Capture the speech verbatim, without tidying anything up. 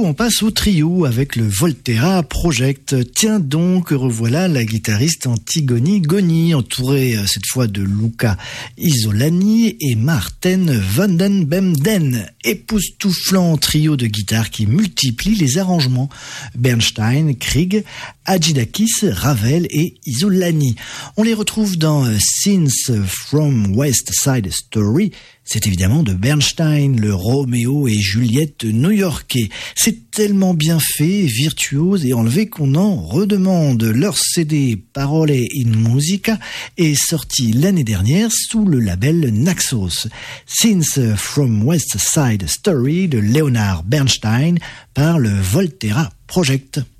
on passe au trio avec le Volterra Project. Tiens donc, revoilà la guitariste Antigone Goni, entourée cette fois de Luca Isolani et Marten van den Bemden. Époustouflant trio de guitare qui multiplie les arrangements. Bernstein, Krieg, Hadjidakis, Ravel et Isolani. On les retrouve dans Scenes from West Side Story. C'est évidemment de Bernstein, le Roméo et Juliette new-yorkais. C'est tellement bien fait, virtuose et enlevé qu'on en redemande. Leur C D Parole in Musica est sorti l'année dernière sous le label Naxos. Scenes from West Side Story de Leonard Bernstein par le Volterra Project.